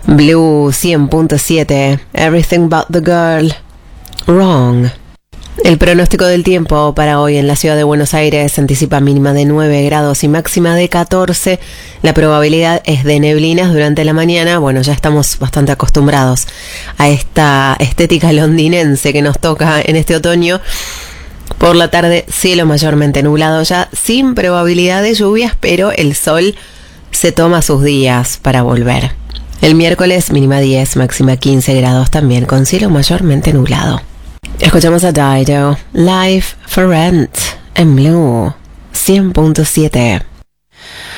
Blue 100.7, Everything But the Girl, Wrong. El pronóstico del tiempo para hoy en la ciudad de Buenos Aires anticipa mínima de 9 grados y máxima de 14. La probabilidad es de neblinas durante la mañana. Bueno, ya estamos bastante acostumbrados a esta estética londinense que nos toca en este otoño. Por la tarde, cielo mayormente nublado ya, sin probabilidad de lluvias, pero el sol se toma sus días para volver. El miércoles, mínima 10, máxima 15 grados también, con cielo mayormente nublado. Escuchamos a Dido, Life for Rent, en Blue 100.7.